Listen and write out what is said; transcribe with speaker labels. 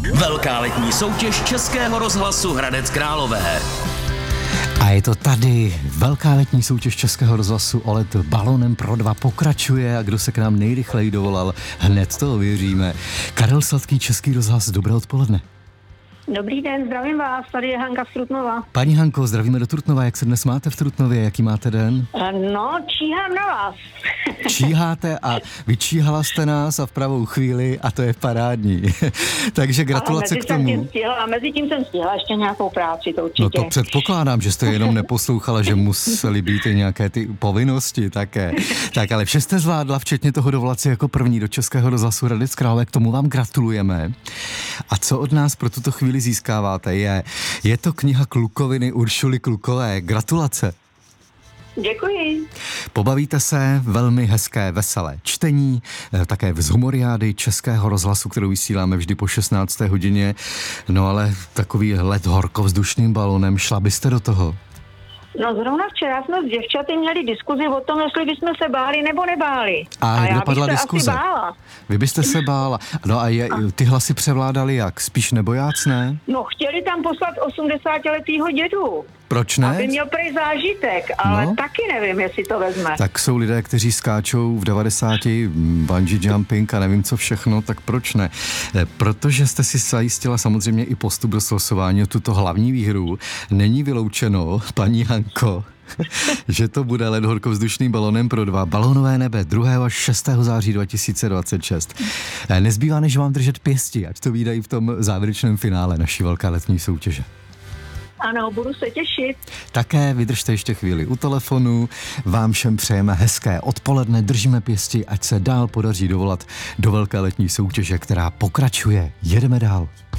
Speaker 1: Velká letní soutěž Českého rozhlasu Hradec Králové.
Speaker 2: A je to tady. Velká letní soutěž Českého rozhlasu o let balonem pro 2 pokračuje a kdo se k nám nejrychleji dovolal, hned to ověříme. Karel Sladký, Český rozhlas, dobré odpoledne.
Speaker 3: Dobrý den, zdravím vás, tady je Hanka z Trutnova.
Speaker 2: Paní Hanko, zdravíme do Trutnova, jak se dnes máte v Trutnově, jaký máte den?
Speaker 3: No, číhám na vás.
Speaker 2: Číháte a vyčíhala jste nás a v pravou chvíli a to je parádní. Takže gratulace k tomu.
Speaker 3: A mezi tím jsem stihla ještě nějakou práci, to určitě.
Speaker 2: No to předpokládám, že jste jenom neposlouchala, že museli být i nějaké ty povinnosti také. Tak ale vše jste zvládla, včetně toho dovolat si jako první do Českého rozhlasu Hradec Králové, k tomu vám gratulujeme. A co od nás pro tuto chvíli získáváte? Je to kniha Klukoviny Uršuly Klukové. Gratulace.
Speaker 3: Děkuji.
Speaker 2: Pobavíte se, velmi hezké, veselé čtení, také z humoriády Českého rozhlasu, kterou vysíláme vždy po 16. hodině. No ale takový let horkovzdušným balonem, šla byste do toho?
Speaker 3: No zrovna včera jsme s děvčaty měli diskuzi o tom, jestli bychom se báli nebo nebáli.
Speaker 2: A jak dopadla diskuze?
Speaker 3: Asi bála.
Speaker 2: Vy byste se bála. No a ty hlasy převládaly jak? Spíš nebojácné?
Speaker 3: No chtěli tam poslat 80letýho dědu.
Speaker 2: Proč ne?
Speaker 3: Aby měl prej zážitek, ale taky nevím, jestli to vezme.
Speaker 2: Tak jsou lidé, kteří skáčou v 90 bungee jumping a nevím co všechno, tak proč ne? Protože jste si zajistila samozřejmě i postup do slosování o tuto hlavní výhru. Není vyloučeno, paní Hanko, že to bude let horkovzdušným balonem pro 2. Balonové nebe 2. až 6. září 2026. Nezbývá, než vám držet pěsti, ať to vyjde i v tom závěrečném finále naší velké letní soutěže.
Speaker 3: Ano, budu se těšit.
Speaker 2: Také vydržte ještě chvíli u telefonu. Vám všem přejeme hezké odpoledne, držíme pěsti, ať se dál podaří dovolat do velké letní soutěže, která pokračuje. Jedeme dál.